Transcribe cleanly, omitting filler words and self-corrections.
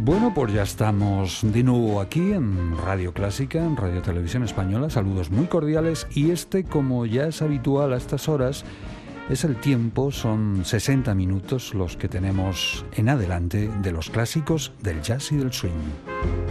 Bueno, pues ya estamos de nuevo aquí en Radio Clásica, en Radio Televisión Española. Saludos muy cordiales y como ya es habitual a estas horas, es el tiempo, son 60 minutos los que tenemos en adelante de los clásicos del jazz y del swing.